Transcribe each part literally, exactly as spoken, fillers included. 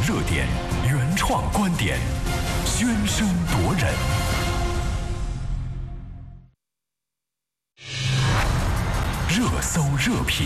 热点，原创观点，喧声夺人。热搜热评，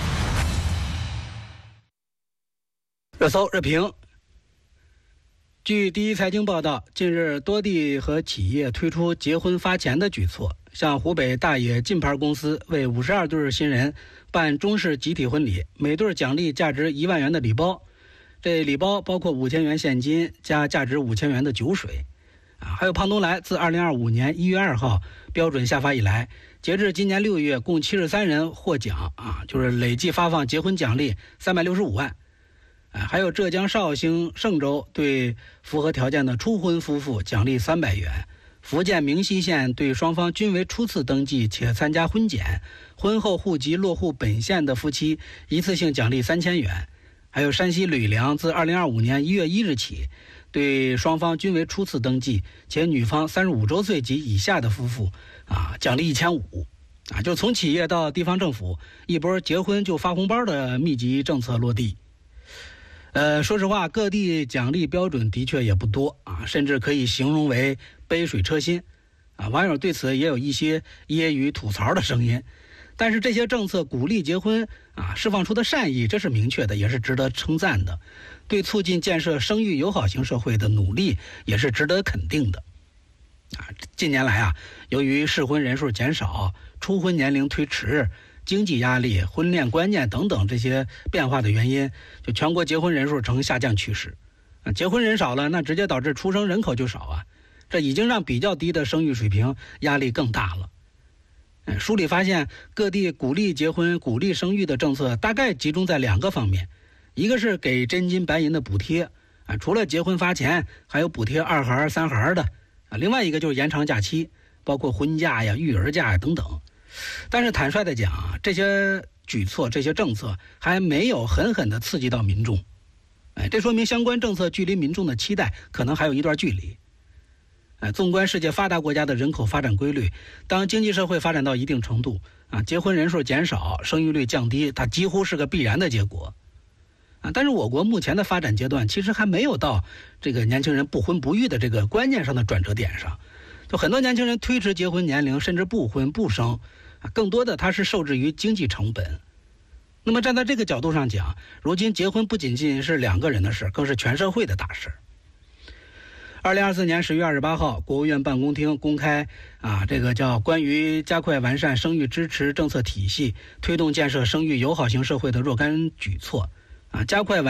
热搜热评。据第一财经报道，近日多地和企业推出结婚发钱的举措，像湖北大冶金牌公司为五十二对新人办中式集体婚礼，每对奖励价值一万元的礼包，这礼包包括五千元现金加价值五千元的酒水。啊，还有胖东来自二零二五年一月二号标准下发以来，截至今年六月，共七十三人获奖啊，就是累计发放结婚奖励三百六十五万。啊，还有浙江绍兴嵊州对符合条件的初婚夫妇奖励三百元，福建明溪县对双方均为初次登记且参加婚检，婚后户籍落户本县的夫妻一次性奖励三千元。还有山西吕梁自二零二五年一月一日起，对双方均为初次登记且女方三十五周岁及以下的夫妇啊，奖励一千五。啊，就从企业到地方政府，一波结婚就发红包的密集政策落地。呃，说实话，各地奖励标准的确也不多啊，甚至可以形容为杯水车薪啊。网友对此也有一些揶揄吐槽的声音。但是这些政策鼓励结婚啊，释放出的善意，这是明确的，也是值得称赞的。对促进建设生育友好型社会的努力，也是值得肯定的。啊，近年来啊，由于适婚人数减少、初婚年龄推迟、经济压力、婚恋观念等等这些变化的原因，就全国结婚人数呈下降趋势。啊，结婚人少了，那直接导致出生人口就少啊，这已经让比较低的生育水平压力更大了。梳理发现，各地鼓励结婚、鼓励生育的政策大概集中在两个方面，一个是给真金白银的补贴啊，除了结婚发钱，还有补贴二孩、三孩的啊；另外一个就是延长假期，包括婚假呀、育儿假呀等等。但是坦率的讲啊，这些举措、这些政策还没有狠狠地刺激到民众，哎，这说明相关政策距离民众的期待可能还有一段距离。哎，纵观世界发达国家的人口发展规律，当经济社会发展到一定程度啊，结婚人数减少，生育率降低，它几乎是个必然的结果。啊，但是我国目前的发展阶段其实还没有到这个年轻人不婚不育的这个观念上的转折点上，就很多年轻人推迟结婚年龄，甚至不婚不生，啊，更多的它是受制于经济成本。那么站在这个角度上讲，如今结婚不仅仅是两个人的事，更是全社会的大事。二零二四年十月二十八号，国务院办公厅公开啊，这个叫关于加快完善生育支持政策体系，推动建设生育友好型社会的若干举措啊，加快完